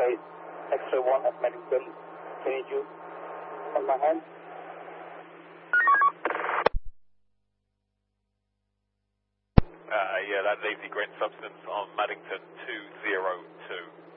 runway X-ray 1 at Maddington. Can you do on my hand? Yeah, that leaves the green substance on Maddington 202.